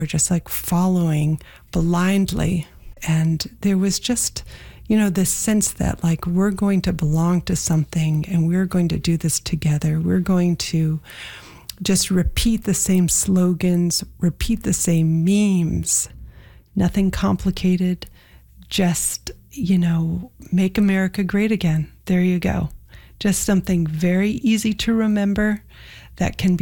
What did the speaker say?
We're just like following blindly. And there was just, this sense that like we're going to belong to something and we're going to do this together. We're going to just repeat the same slogans, repeat the same memes, nothing complicated, just, make America great again. There you go. Just something very easy to remember that can be